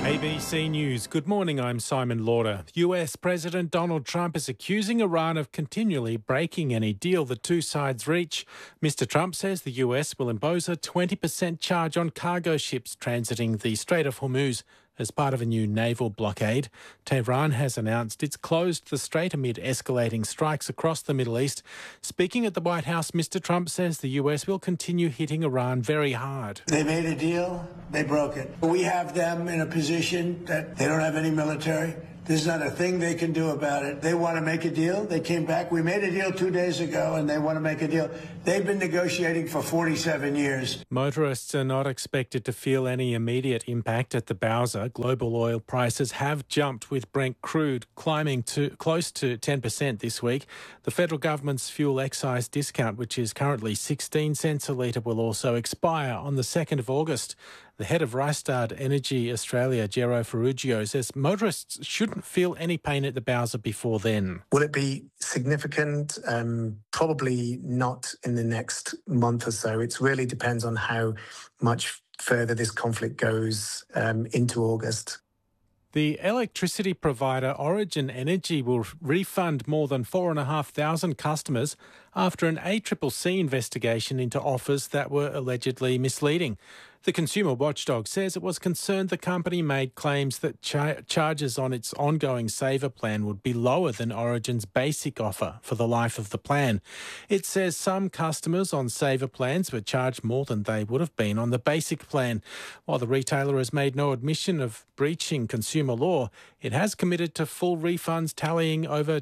ABC News. Good morning, I'm Simon Lauder. US President Donald Trump is accusing Iran of continually breaking any deal the two sides reach. Mr. Trump says the US will impose a 20% charge on cargo ships transiting the Strait of Hormuz as part of a new naval blockade. Tehran has announced it's closed the strait amid escalating strikes across the Middle East. Speaking at the White House, Mr. Trump says the US will continue hitting Iran very hard. They made a deal, they broke it. We have them in a position that they don't have any military. There's not a thing they can do about it. They want to make a deal. They came back. We made a deal 2 days ago, and they want to make a deal. They've been negotiating for 47 years. Motorists are not expected to feel any immediate impact at the Bowser. Global oil prices have jumped, with Brent crude climbing to close to 10% this week. The federal government's fuel excise discount, which is currently 16 cents a litre, will also expire on the 2nd of August. The head of Rystad Energy Australia, Gero Ferruggio, says motorists shouldn't feel any pain at the Bowser before then. Will it be significant? Probably not in the next month or so. It really depends on how much further this conflict goes into August. The electricity provider Origin Energy will refund more than 4,500 customers after an ACCC investigation into offers that were allegedly misleading. The consumer watchdog says it was concerned the company made claims that charges on its ongoing saver plan would be lower than Origin's basic offer for the life of the plan. It says some customers on saver plans were charged more than they would have been on the basic plan. While the retailer has made no admission of breaching consumer law, it has committed to full refunds tallying over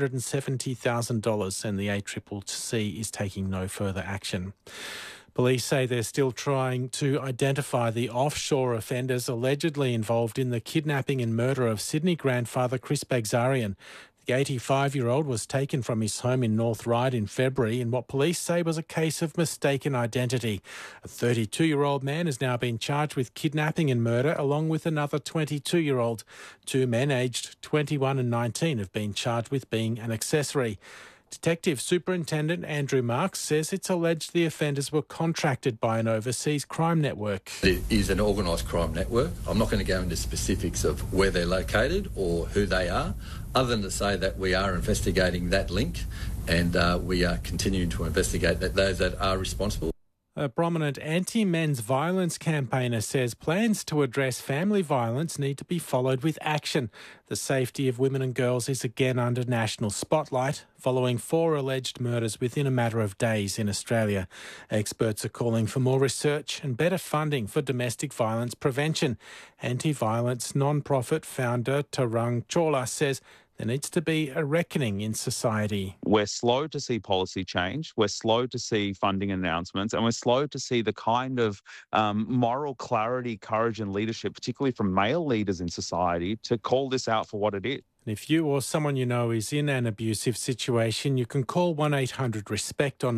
$270,000, and the ACCC is taking no further action. Police say they're still trying to identify the offshore offenders allegedly involved in the kidnapping and murder of Sydney grandfather Chris Bagzarian. The 85-year-old was taken from his home in North Ryde in February in what police say was a case of mistaken identity. A 32-year-old man has now been charged with kidnapping and murder along with another 22-year-old. Two men aged 21 and 19 have been charged with being an accessory. Detective Superintendent Andrew Marks says it's alleged the offenders were contracted by an overseas crime network. It is an organised crime network. I'm not going to go into specifics of where they're located or who they are, other than to say that we are investigating that link and we are continuing to investigate those that are responsible. A prominent anti-men's violence campaigner says plans to address family violence need to be followed with action. The safety of women and girls is again under national spotlight, following 4 alleged murders within a matter of days in Australia. Experts are calling for more research and better funding for domestic violence prevention. Anti-violence non-profit founder Tarang Chawla says there needs to be a reckoning in society. We're slow to see policy change, we're slow to see funding announcements, and we're slow to see the kind of moral clarity, courage and leadership, particularly from male leaders in society, to call this out for what it is. If you or someone you know is in an abusive situation, you can call 1-800-RESPECT on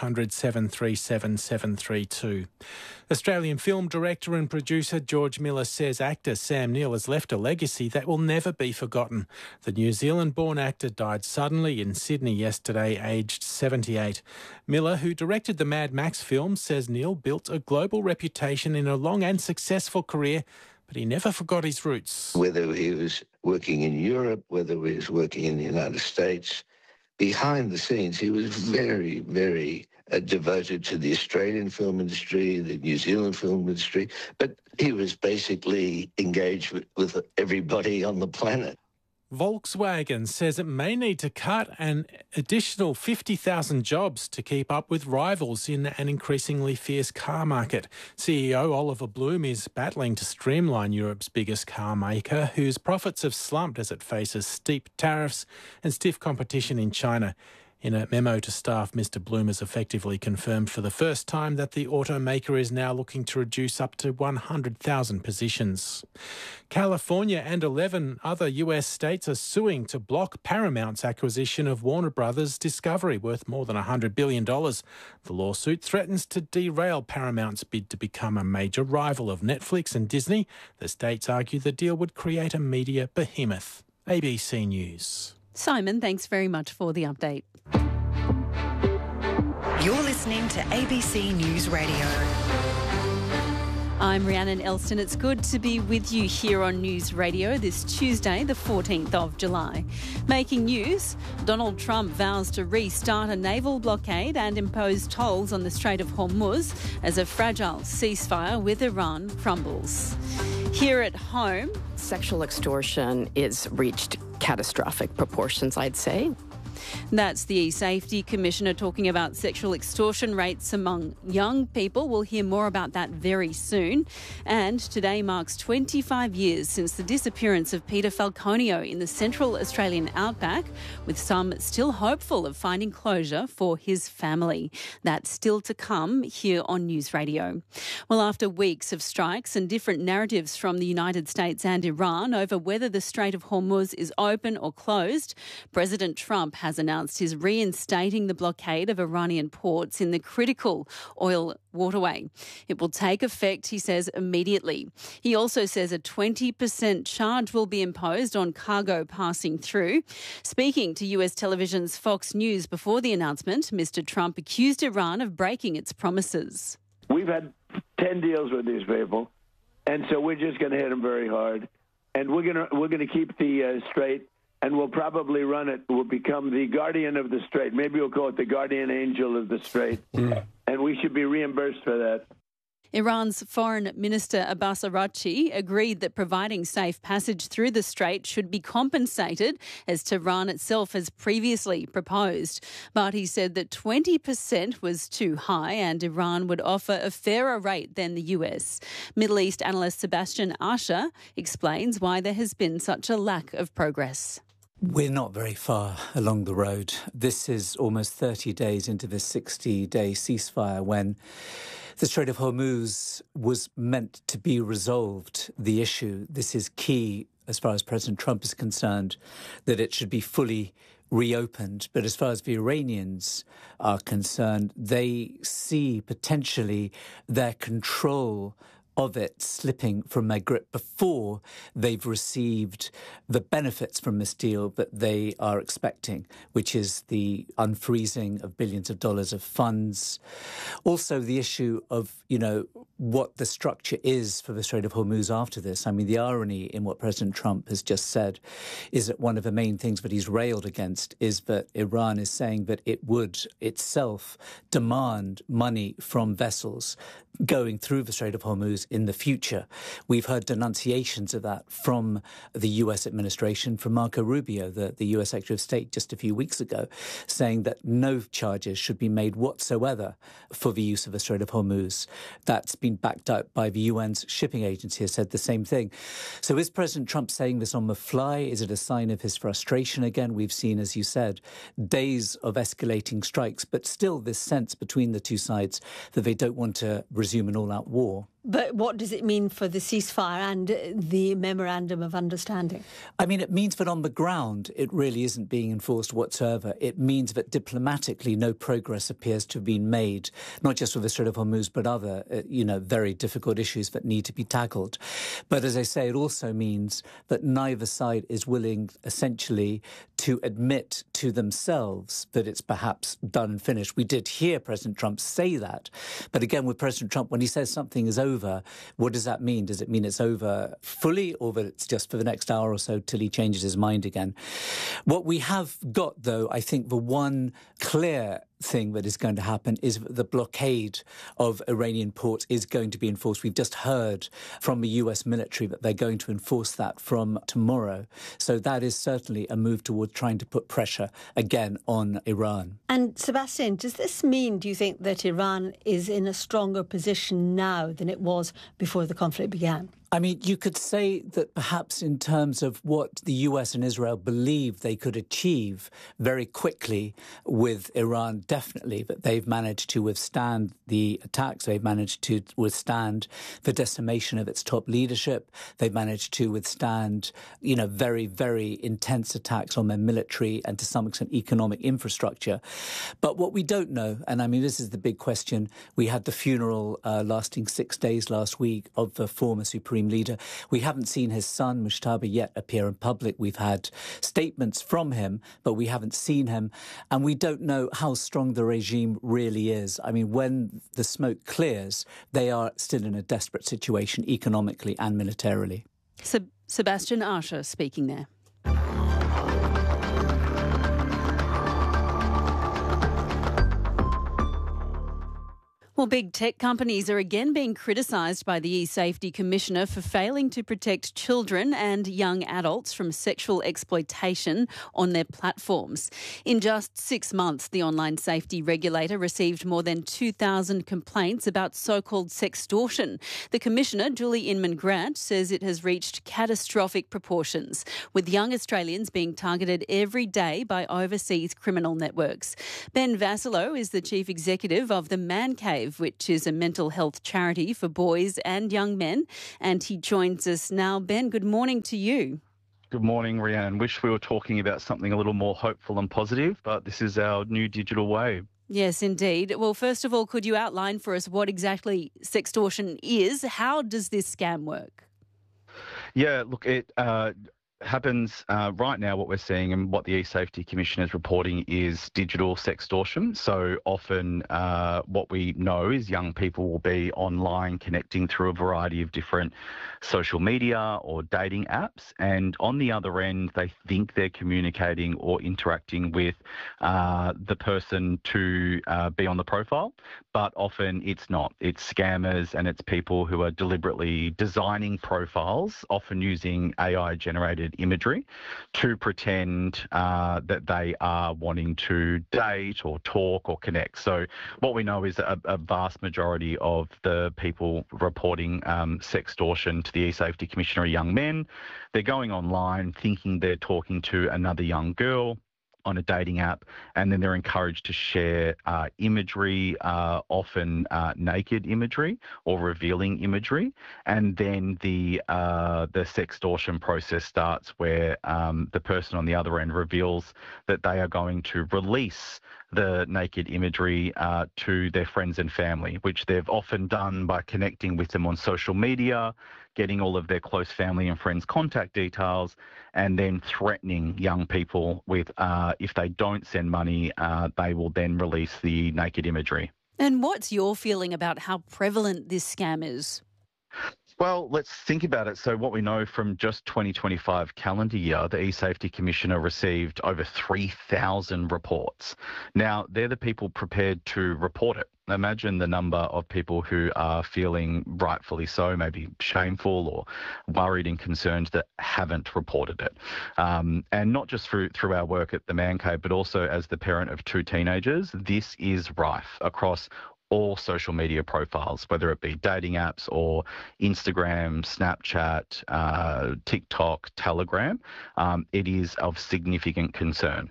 1-800-737-732. Australian film director and producer George Miller says actor Sam Neill has left a legacy that will never be forgotten. The New Zealand-born actor died suddenly in Sydney yesterday, aged 78. Miller, who directed the Mad Max film, says Neill built a global reputation in a long and successful career, but he never forgot his roots. Whether he was working in Europe, whether he was working in the United States, behind the scenes, he was very, very devoted to the Australian film industry, the New Zealand film industry, but he was basically engaged with everybody on the planet. Volkswagen says it may need to cut an additional 50,000 jobs to keep up with rivals in an increasingly fierce car market. CEO Oliver Bloom is battling to streamline Europe's biggest car maker, whose profits have slumped as it faces steep tariffs and stiff competition in China. In a memo to staff, Mr. Bloom has effectively confirmed for the first time that the automaker is now looking to reduce up to 100,000 positions. California and 11 other US states are suing to block Paramount's acquisition of Warner Brothers Discovery, worth more than $100 billion. The lawsuit threatens to derail Paramount's bid to become a major rival of Netflix and Disney. The states argue the deal would create a media behemoth. ABC News. Simon, thanks very much for the update. You're listening to ABC News Radio. I'm Rhiannon Elston. It's good to be with you here on News Radio this Tuesday, the 14th of July. Making news, Donald Trump vows to restart a naval blockade and impose tolls on the Strait of Hormuz as a fragile ceasefire with Iran crumbles. Here at home, sexual extortion is reached catastrophic proportions, I'd say. That's the Safety Commissioner talking about sexual extortion rates among young people. We'll hear more about that very soon. And today marks 25 years since the disappearance of Peter Falconio in the Central Australian outback, with some still hopeful of finding closure for his family. That's still to come here on News Radio. Well, after weeks of strikes and different narratives from the United States and Iran over whether the Strait of Hormuz is open or closed, President Trump has announced he's reinstating the blockade of Iranian ports in the critical oil waterway. It will take effect, he says, immediately. He also says a 20% charge will be imposed on cargo passing through. Speaking to US television's Fox News before the announcement, Mr. Trump accused Iran of breaking its promises. We've had 10 deals with these people, and so we're just going to hit them very hard. And we're going to keep the strait. And we'll probably run it. We'll become the guardian of the strait. Maybe we'll call it the guardian angel of the strait. And we should be reimbursed for that. Iran's Foreign Minister Abbas Araghchi agreed that providing safe passage through the strait should be compensated, as Tehran itself has previously proposed. But he said that 20% was too high and Iran would offer a fairer rate than the US. Middle East analyst Sebastian Asher explains why there has been such a lack of progress. We're not very far along the road. This is almost 30 days into this 60-day ceasefire when the Strait of Hormuz was meant to be resolved, the issue. This is key as far as President Trump is concerned, that it should be fully reopened. But as far as the Iranians are concerned, they see potentially their control of it slipping from their grip before they've received the benefits from this deal that they are expecting, which is the unfreezing of billions of dollars of funds. Also, the issue of, what the structure is for the Strait of Hormuz after this. I mean, the irony in what President Trump has just said is that one of the main things that he's railed against is that Iran is saying that it would itself demand money from vessels going through the Strait of Hormuz in the future. We've heard denunciations of that from the US administration, from Marco Rubio, the US Secretary of State, just a few weeks ago, saying that no charges should be made whatsoever for the use of the Strait of Hormuz. That's been backed up by the UN's shipping agency, has said the same thing. So is President Trump saying this on the fly? Is it a sign of his frustration again? We've seen, as you said, days of escalating strikes, but still this sense between the two sides that they don't want to resume an all-out war. But what does it mean for the ceasefire and the memorandum of understanding? I mean, it means that on the ground, it really isn't being enforced whatsoever. It means that diplomatically, no progress appears to have been made, not just with the Strait of Hormuz, but other, very difficult issues that need to be tackled. But as I say, it also means that neither side is willing, essentially, to admit to themselves that it's perhaps done and finished. We did hear President Trump say that. But again, with President Trump, when he says something is over, what does that mean? Does it mean it's over fully, or that it's just for the next hour or so till he changes his mind again? What we have got, though, I think the one clear thing that is going to happen is the blockade of Iranian ports is going to be enforced. We've just heard from the US military that they're going to enforce that from tomorrow. So that is certainly a move toward trying to put pressure again on Iran. And Sebastian, does this mean, do you think, that Iran is in a stronger position now than it was before the conflict began? I mean, you could say that perhaps in terms of what the US and Israel believed they could achieve very quickly with Iran, definitely, that they've managed to withstand the attacks. They've managed to withstand the decimation of its top leadership. They've managed to withstand, very, very intense attacks on their military and to some extent economic infrastructure. But what we don't know, and I mean, this is the big question, we had the funeral lasting 6 days last week of the former Supreme Supreme Leader. We haven't seen his son, Mujtaba, yet appear in public. We've had statements from him, but we haven't seen him. And we don't know how strong the regime really is. I mean, when the smoke clears, they are still in a desperate situation economically and militarily. Sebastian Asher speaking there. Well, big tech companies are again being criticised by the e-Safety Commissioner for failing to protect children and young adults from sexual exploitation on their platforms. In just 6 months, the online safety regulator received more than 2,000 complaints about so-called sextortion. The Commissioner, Julie Inman-Grant, says it has reached catastrophic proportions, with young Australians being targeted every day by overseas criminal networks. Ben Vassallo is the Chief Executive of the Man Cave, which is a mental health charity for boys and young men. And he joins us now. Ben, good morning to you. Good morning, Rhiannon. Wish we were talking about something a little more hopeful and positive, but this is our new digital wave. Yes, indeed. Well, first of all, could you outline for us what exactly sextortion is? How does this scam work? Yeah, look, it happens right now. What we're seeing and what the e-Safety Commission is reporting is digital sextortion. So often what we know is young people will be online connecting through a variety of different social media or dating apps, and on the other end they think they're communicating or interacting with the person to be on the profile, but often it's not. It's scammers and it's people who are deliberately designing profiles, often using AI-generated imagery, to pretend that they are wanting to date or talk or connect. So what we know is a vast majority of the people reporting sextortion to the e-Safety Commissioner are young men. They're going online thinking they're talking to another young girl on a dating app, and then they're encouraged to share imagery, often naked imagery or revealing imagery, and then the sextortion process starts where the person on the other end reveals that they are going to release the naked imagery to their friends and family, which they've often done by connecting with them on social media, getting all of their close family and friends' contact details, and then threatening young people with if they don't send money, they will then release the naked imagery. And what's your feeling about how prevalent this scam is? Well, let's think about it. So what we know from just 2025 calendar year, the e-Safety Commissioner received over 3,000 reports. Now, they're the people prepared to report it. Imagine the number of people who are feeling rightfully so, maybe shameful or worried and concerned that haven't reported it. And not just through our work at the Man Cave, but also as the parent of 2 teenagers, this is rife across all social media profiles, whether it be dating apps or Instagram, Snapchat, TikTok, Telegram. It is of significant concern.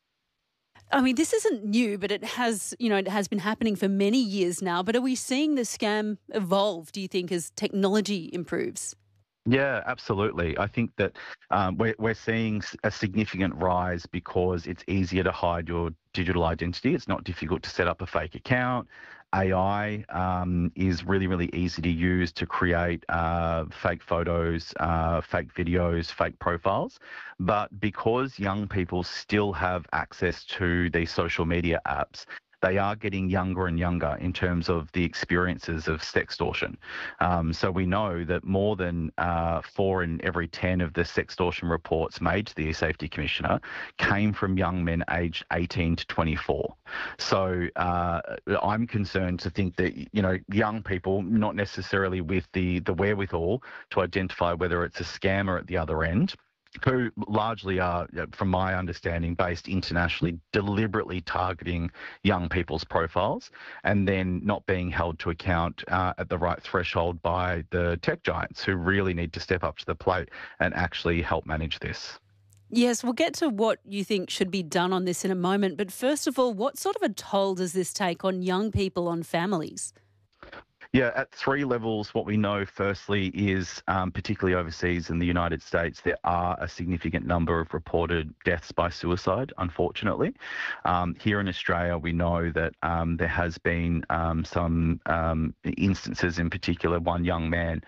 I mean, this isn't new, but it has been happening for many years now. But are we seeing the scam evolve, do you think, as technology improves? Yeah, absolutely. I think that we're seeing a significant rise because it's easier to hide your digital identity. It's not difficult to set up a fake account. AI is really, really easy to use to create fake photos, fake videos, fake profiles. But because young people still have access to these social media apps, they are getting younger and younger in terms of the experiences of sextortion. So we know that more than 4 in every 10 of the sextortion reports made to the e-Safety Commissioner came from young men aged 18 to 24. So I'm concerned to think that, young people, not necessarily with the wherewithal to identify whether it's a scammer at the other end, who largely are, from my understanding, based internationally, deliberately targeting young people's profiles and then not being held to account at the right threshold by the tech giants who really need to step up to the plate and actually help manage this. Yes, we'll get to what you think should be done on this in a moment. But first of all, what sort of a toll does this take on young people, on families? Yeah, at 3 levels, what we know firstly is, particularly overseas in the United States, there are a significant number of reported deaths by suicide, unfortunately. Here in Australia, we know that there has been some instances, in particular one young man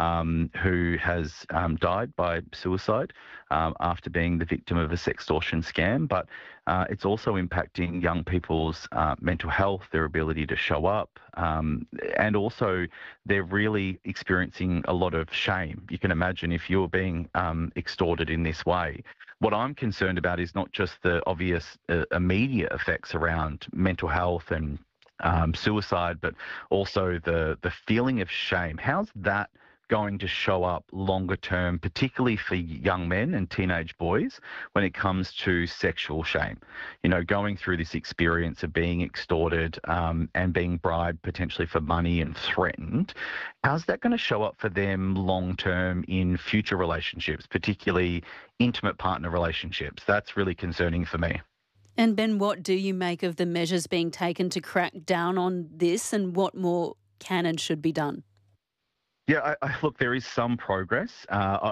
who has died by suicide after being the victim of a sextortion scam. But it's also impacting young people's mental health, their ability to show up, and also they're really experiencing a lot of shame. You can imagine if you're being extorted in this way. What I'm concerned about is not just the obvious immediate effects around mental health and suicide, but also the feeling of shame. How's that going to show up longer term, particularly for young men and teenage boys, when it comes to sexual shame? You know, going through this experience of being extorted and being bribed potentially for money and threatened, how's that going to show up for them long term in future relationships, particularly intimate partner relationships? That's really concerning for me. And Ben, what do you make of the measures being taken to crack down on this, and what more can and should be done? Yeah, look, there is some progress.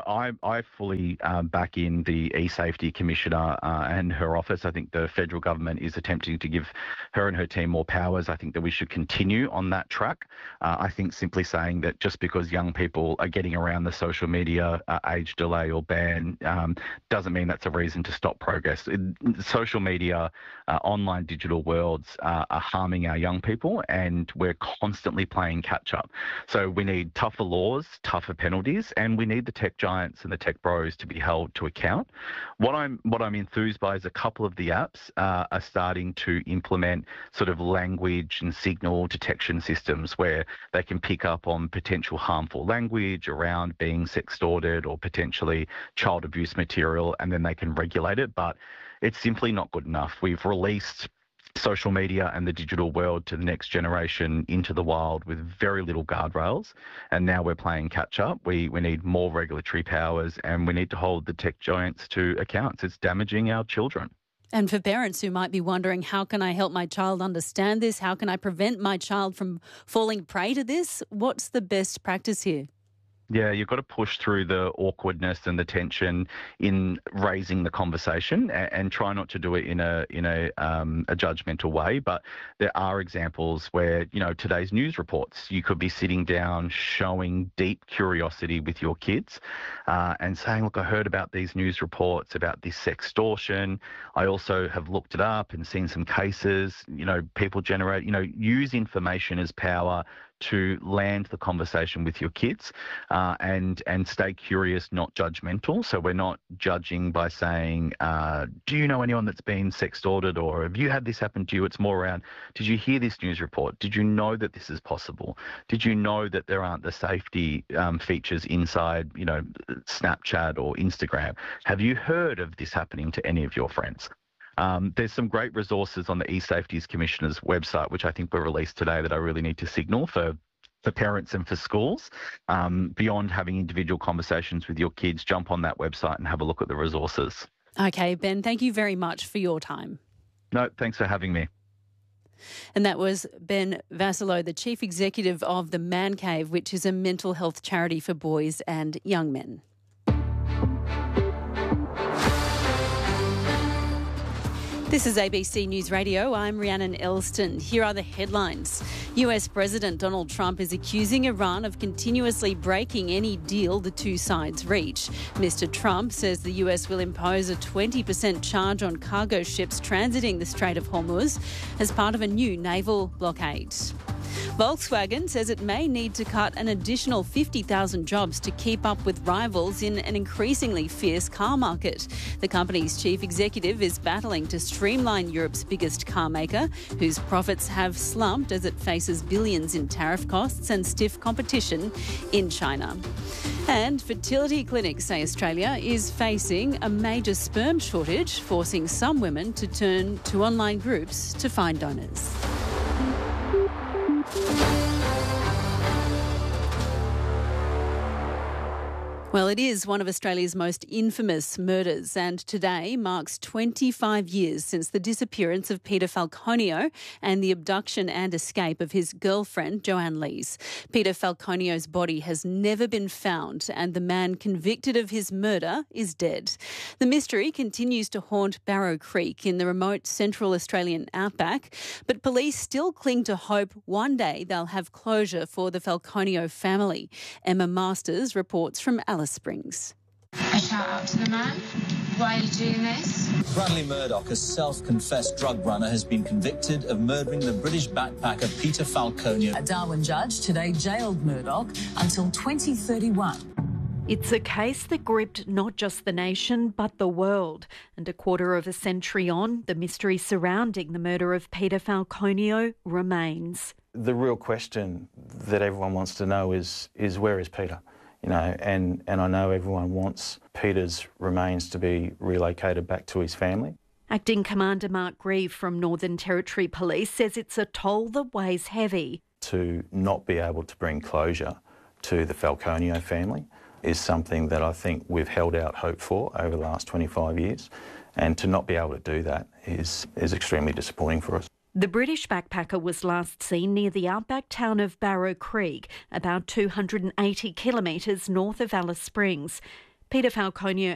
I fully back in the eSafety Commissioner and her office. I think the federal government is attempting to give her and her team more powers. I think that we should continue on that track. I think simply saying that just because young people are getting around the social media age delay or ban doesn't mean that's a reason to stop progress. Social media, online digital worlds are harming our young people, and we're constantly playing catch up. So we need tougher laws, tougher penalties, and we need the tech giants and the tech bros to be held to account. What I'm enthused by is a couple of the apps are starting to implement sort of language and signal detection systems where they can pick up on potential harmful language around being sextorted or potentially child abuse material, and then they can regulate it. But it's simply not good enough. We've released social media and the digital world to the next generation into the wild with very little guardrails, and now we're playing catch up. We need more regulatory powers, and we need to hold the tech giants to account. It's damaging our children. And for parents who might be wondering, how can I help my child understand this? How can I prevent my child from falling prey to this? What's the best practice here? Yeah, you've got to push through the awkwardness and the tension in raising the conversation, and try not to do it in a judgmental way. But there are examples where, you know, today's news reports, you could be sitting down showing deep curiosity with your kids and saying, look, I heard about these news reports about this sextortion. I also have looked it up and seen some cases. You know, people generate, use information as power to land the conversation with your kids and stay curious, not judgmental. So we're not judging by saying, do you know anyone that's been sextorted, or have you had this happen to you? It's more around, did you hear this news report? Did you know that this is possible? Did you know that there aren't the safety features inside, Snapchat or Instagram? Have you heard of this happening to any of your friends? There's some great resources on the eSafety Commissioner's website, which I think were released today, that I really need to signal for parents and for schools. Beyond having individual conversations with your kids, jump on that website and have a look at the resources. Okay, Ben, thank you very much for your time. No, thanks for having me. And that was Ben Vassallo, the Chief Executive of the Man Cave, which is a mental health charity for boys and young men. This is ABC News Radio. I'm Rhiannon Elston. Here are the headlines. US President Donald Trump is accusing Iran of continuously breaking any deal the two sides reach. Mr. Trump says the US will impose a 20% charge on cargo ships transiting the Strait of Hormuz as part of a new naval blockade. Volkswagen says it may need to cut an additional 50,000 jobs to keep up with rivals in an increasingly fierce car market. The company's chief executive is battling to streamline Europe's biggest car maker, whose profits have slumped as it faces billions in tariff costs and stiff competition in China. And fertility clinics say Australia is facing a major sperm shortage, forcing some women to turn to online groups to find donors. Well, it is one of Australia's most infamous murders, and today marks 25 years since the disappearance of Peter Falconio and the abduction and escape of his girlfriend, Joanne Lees. Peter Falconio's body has never been found, and the man convicted of his murder is dead. The mystery continues to haunt Barrow Creek in the remote Central Australian outback, but police still cling to hope one day they'll have closure for the Falconio family. Emma Masters reports from Alice Springs. A shout out to the man. Why are you doing this? Bradley Murdoch, a self-confessed drug runner, has been convicted of murdering the British backpacker Peter Falconio. A Darwin judge today jailed Murdoch until 2031. It's a case that gripped not just the nation but the world. And a quarter of a century on, the mystery surrounding the murder of Peter Falconio remains. The real question that everyone wants to know is where is Peter? You know, and I know everyone wants Peter's remains to be relocated back to his family. Acting Commander Mark Grieve from Northern Territory Police says it's a toll that weighs heavy. To not be able to bring closure to the Falconio family is something that I think we've held out hope for over the last 25 years, and to not be able to do that is extremely disappointing for us. The British backpacker was last seen near the outback town of Barrow Creek, about 280 kilometres north of Alice Springs. Peter Falconio